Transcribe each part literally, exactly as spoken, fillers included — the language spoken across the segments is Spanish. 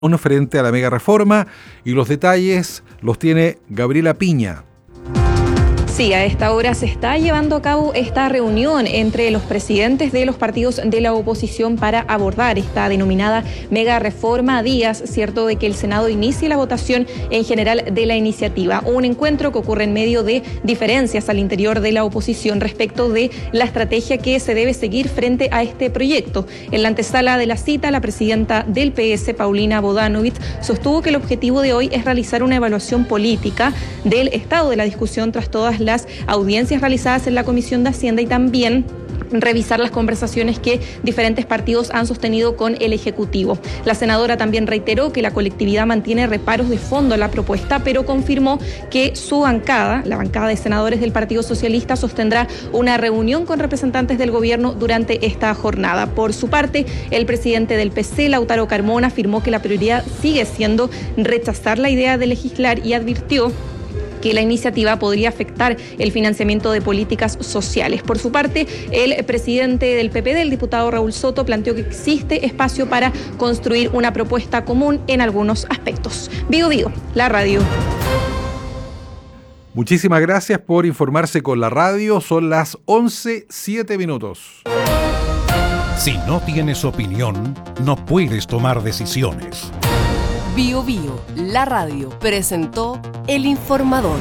frente a la mega reforma, y los detalles los tiene Gabriela Piña. Sí, a esta hora se está llevando a cabo esta reunión entre los presidentes de los partidos de la oposición para abordar esta denominada mega reforma a días, cierto, de que el Senado inicie la votación en general de la iniciativa. Un encuentro que ocurre en medio de diferencias al interior de la oposición respecto de la estrategia que se debe seguir frente a este proyecto. En la antesala de la cita, la presidenta del P S, Paulina Bodanovich, sostuvo que el objetivo de hoy es realizar una evaluación política del estado de la discusión tras todas las audiencias realizadas en la Comisión de Hacienda y también revisar las conversaciones que diferentes partidos han sostenido con el Ejecutivo. La senadora también reiteró que la colectividad mantiene reparos de fondo a la propuesta, pero confirmó que su bancada, la bancada de senadores del Partido Socialista, sostendrá una reunión con representantes del gobierno durante esta jornada. Por su parte, el presidente del P C, Lautaro Carmona, afirmó que la prioridad sigue siendo rechazar la idea de legislar y advirtió que la iniciativa podría afectar el financiamiento de políticas sociales. Por su parte, el presidente del P P D, el diputado Raúl Soto, planteó que existe espacio para construir una propuesta común en algunos aspectos. Bio Bio, la radio. Muchísimas gracias por informarse con la radio. Son las once, siete minutos. Si no tienes opinión, no puedes tomar decisiones. Bio Bio, la radio, presentó El Informador.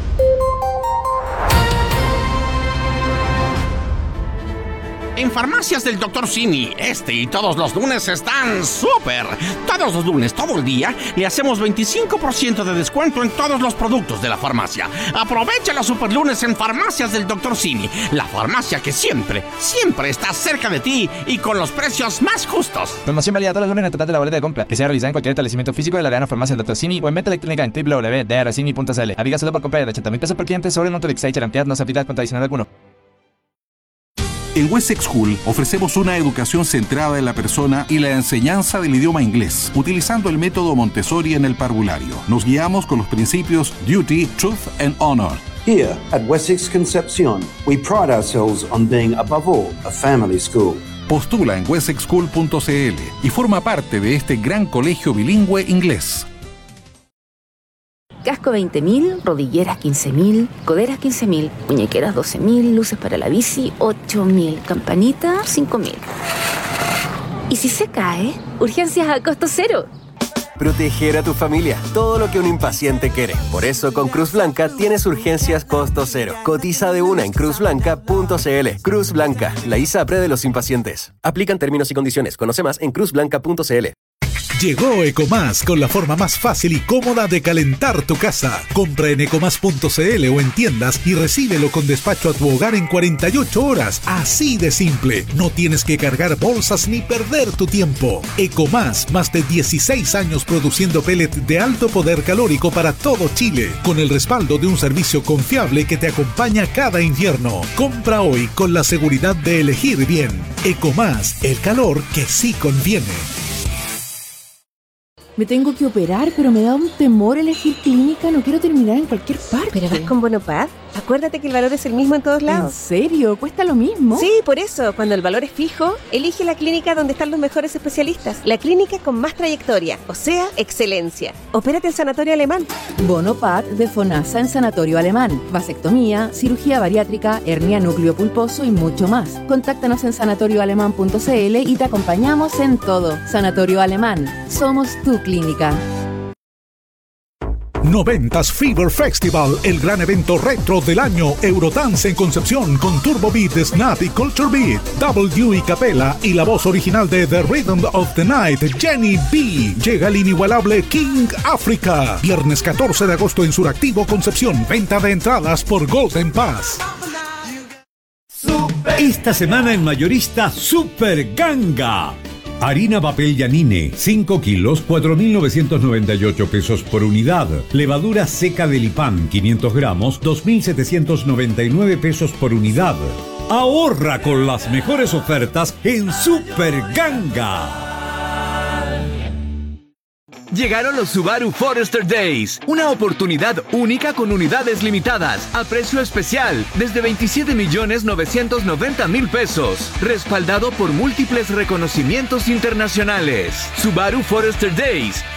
En Farmacias del doctor Simi, este y todos los lunes están súper. Todos los lunes, todo el día, le hacemos veinticinco por ciento de descuento en todos los productos de la farmacia. Aprovecha los super lunes en Farmacias del doctor Simi, la farmacia que siempre, siempre está cerca de ti y con los precios más justos. Promoción válida todos los lunes en el total de la boleta de compra, que sea realizada en cualquier establecimiento físico de la Arena Farmacia del doctor Simi o en venta electrónica en doble u doble u doble u punto d r simi punto c l. Aplica solo por compra de ochenta mil pesos por cliente sobre el monto de Exchange. La cantidad no se aplica con adicional alguno. En Wessex School ofrecemos una educación centrada en la persona y la enseñanza del idioma inglés, utilizando el método Montessori en el parvulario. Nos guiamos con los principios Duty, Truth and Honor. Here at Wessex Concepcion, we pride ourselves on being, above all, a family school. Postula en wessex school punto c l y forma parte de este gran colegio bilingüe inglés. Casco veinte mil, rodilleras quince mil, coderas quince mil, muñequeras doce mil, luces para la bici ocho mil, campanita cinco mil. ¿Y si se cae? Urgencias a costo cero. Proteger a tu familia, todo lo que un impaciente quiere. Por eso con Cruz Blanca tienes urgencias costo cero. Cotiza de una en cruz blanca punto c l. Cruz Blanca, la ISAPRE de los impacientes. Aplican términos y condiciones. Conoce más en cruz blanca punto c l. Llegó Ecomás con la forma más fácil y cómoda de calentar tu casa. Compra en ecomás punto c l o en tiendas y recíbelo con despacho a tu hogar en cuarenta y ocho horas. Así de simple. No tienes que cargar bolsas ni perder tu tiempo. Ecomás, más de dieciséis años produciendo pellet de alto poder calórico para todo Chile, con el respaldo de un servicio confiable que te acompaña cada invierno. Compra hoy con la seguridad de elegir bien. Ecomás, el calor que sí conviene. Me tengo que operar, pero me da un temor elegir clínica. No quiero terminar en cualquier parte. ¿Pero vas con Bonopad? Acuérdate que el valor es el mismo en todos lados. ¿En serio? ¿Cuesta lo mismo? Sí, por eso. Cuando el valor es fijo, elige la clínica donde están los mejores especialistas. La clínica con más trayectoria, o sea, excelencia. Opérate en Sanatorio Alemán. Bonopad de FONASA en Sanatorio Alemán. Vasectomía, cirugía bariátrica, hernia núcleo pulposo y mucho más. Contáctanos en sanatorio alemán punto c l y te acompañamos en todo. Sanatorio Alemán. Somos tu clínica. noventas Fever Festival, el gran evento retro del año. Eurodance en Concepción con Turbo Beat, Snap y Culture Beat, W y Capela y la voz original de The Rhythm of the Night, Jenny B. Llega el inigualable King Africa. Viernes catorce de agosto en Suractivo, Concepción. Venta de entradas por Golden Pass. Esta semana en Mayorista, Super Ganga. Harina papel Yanine, cinco kilos, cuatro mil novecientos noventa y ocho pesos por unidad. Levadura seca de Lipan, quinientos gramos, dos mil setecientos noventa y nueve pesos por unidad. Ahorra con las mejores ofertas en Super Ganga. Llegaron los Subaru Forester Days, una oportunidad única con unidades limitadas, a precio especial, desde veintisiete millones novecientos noventa mil pesos, respaldado por múltiples reconocimientos internacionales. Subaru Forester Days,